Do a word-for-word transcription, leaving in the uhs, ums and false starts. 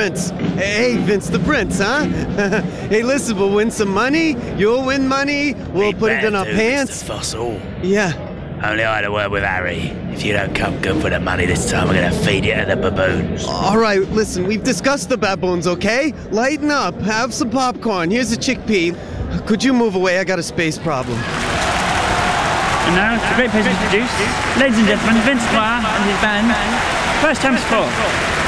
Prince. Hey, Vince the Prince, huh? Hey, listen, we'll win some money. You'll win money. We'll We put it in better our do, pants. Mister Fossil. Yeah. Only I had a word with Harry. If you don't come good for the money this time, I'm gonna feed you to the baboons. All right, listen, we've discussed the baboons, okay? Lighten up. Have some popcorn. Here's a chickpea. Could you move away? I got a space problem. And now, it's a great pleasure to introduce, ladies and gentlemen, Vince Noir and his band, First Times Four.